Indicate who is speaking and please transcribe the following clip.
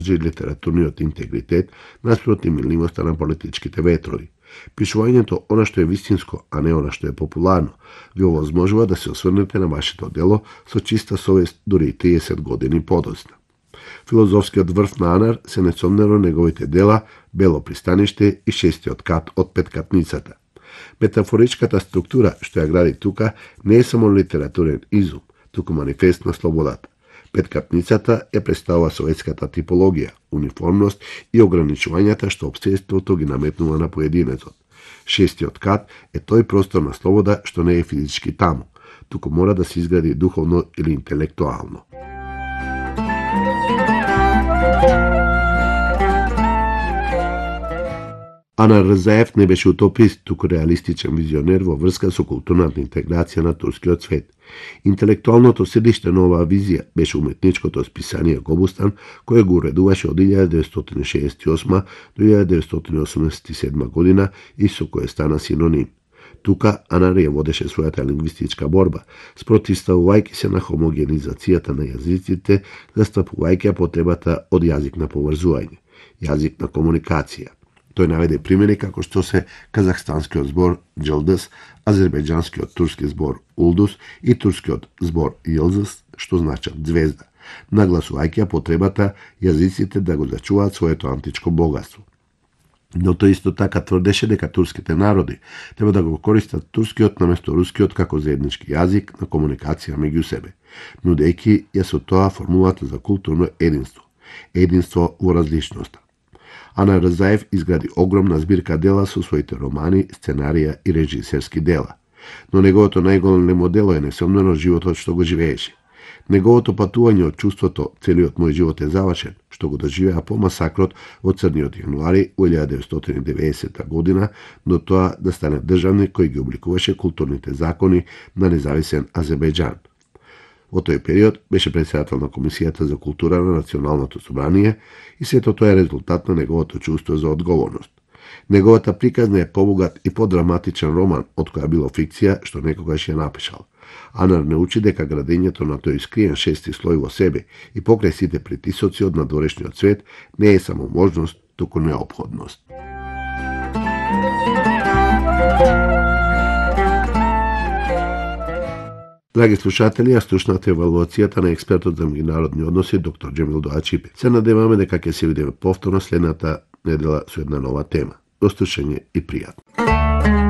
Speaker 1: литературниот интегритет наспроти милнимоста на политичките ветрови. Пишувањето она што е вистинско, а не она што е популарно, ви овозможува да се осврнете на вашето дело со чиста совест дури и 30 години подоцна. Филозофскиот врв на Анар се несомнено неговите дела Бело пристаниште и шестиот кат од петкатницата. Метафоричката структура што ја гради тука не е само литературен изум, туку манифест на слободата. Петкатницата ја представува советската типологија, униформност и ограничувањата што општеството ги наметнува на поединецот. Шестиот кат е тој простор на слобода што не е физички таму, туку мора да се изгради духовно или интелектуално. Анар Рзаев не беше утопист, туку реалистичен визионер во врска со културната интеграција на турскиот свет. Интелектуалното седиште на оваа визија беше уметничкото списание Гобустан, кое го уредуваше од 1968 до 1987 година и со кое стана синоним. Тука Анар ја водеше својата лингвистичка борба, спротивставувајќи се на хомогенизацијата на јазиците, застапувајќи потребата од јазик на поврзување, јазик на комуникација. Тој наведе примери како што се казахстанскиот збор Џелдес, азербејџанскиот турски збор Улдус и турскиот збор Јилдзес, што значат звезда, нагласувајќи потребата јазиците да го зачуваат своето античко богатство. Но тој исто така тврдеше дека турските народи треба да го користат турскиот наместо рускиот како заеднички јазик на комуникација меѓу себе, нудејќи ја со тоа формулата за културно единство, единство во различноста. Анар Рзаев изгради огромна збирка дела со своите романи, сценарија и режисерски дела. Но неговото најголемо дело е несомнено животот што го живееше. Неговото патување од чувството "целиот мој живот е завршен", што го доживеа по масакрот во Црниот јануари во 1990 година, до тоа да стане државник кој ги обликуваше културните закони на независен Азербејџан. Во тој период беше председател на Комисијата за култура на Националното собрание и сето тоа е резултат на неговото чувство за одговорност. Неговата приказна е побогат и подраматичен роман од која било фикција што некогаш ја напишал. Анар не учи дека градењето на тој скриен шести слој во себе и покрај сите притисоци од надворешниот свет не е само можност, туку неопходност. Драги слушатели, ја слушнате евалуацијата на експертот за меѓународни односи доктор Џемил Доачипи. Се надеваме дека ќе се видиме повторно следната недела со една нова тема. До слушање и пријатно.